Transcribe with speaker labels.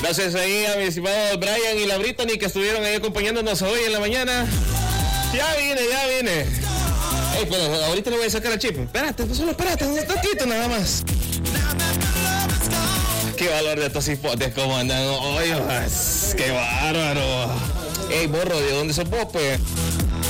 Speaker 1: Gracias ahí a mi estimado Brian y la Brittany que estuvieron ahí acompañándonos hoy en la mañana. Ya vine. Ey, pero ahorita le voy a sacar a Chip. Espérate, solo espérate, un ratito nada más. Qué valor de estos hipotes, cómo andan hoy. Qué bárbaro. Ey, borro, ¿de dónde sos vos, pues?